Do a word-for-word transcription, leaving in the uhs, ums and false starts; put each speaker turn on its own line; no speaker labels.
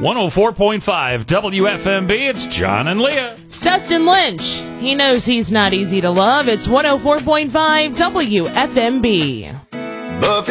one oh four point five W F M B. It's John and Leah.
It's Dustin Lynch. He knows he's not easy to love. It's one oh four point five W F M B.